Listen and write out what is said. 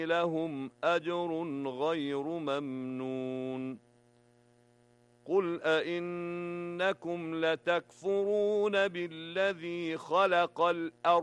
لهم أجر غير ممنون قل أئنكم لتكفرون بالذي خلق الأرض